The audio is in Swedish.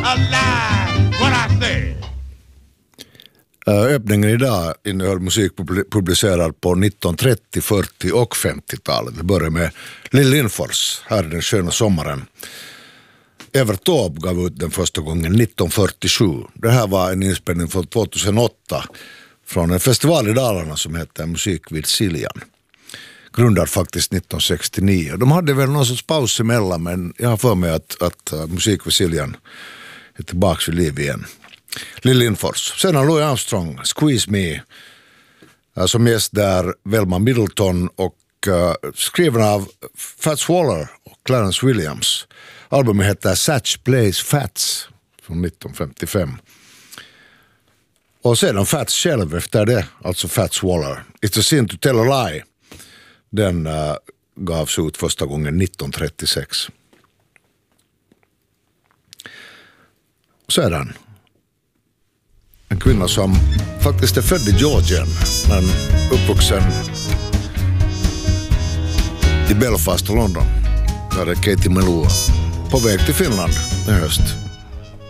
alive. What I say. Öppningen idag innehöll musik publicerad på 1930, 40 och 50-talet. Det började med Lill Lindfors, Här är den sköna sommaren. Evert Taube gav ut den första gången 1947. Det här var en inspelning från 2008 från en festival i Dalarna som heter Musik vid Siljan. Grundad faktiskt 1969. De hade väl någon sorts paus emellan, men jag har för mig att Musik vid Siljan är tillbaka vid liv igen. Lill Lindfors. Sen har Louis Armstrong, Squeeze Me, som gäst där Velma Middleton och skriven av Fats Waller och Clarence Williams. Albumet heter Satch Plays Fats från 1955. Och sedan Fats själv efter det, alltså Fats Waller. It's a Sin to Tell a Lie. Den gavs ut första gången 1936. Sedan en kvinna som faktiskt är född i Georgien men uppvuxen i Belfast och London. Där är Katie Melua på väg till Finland i höst.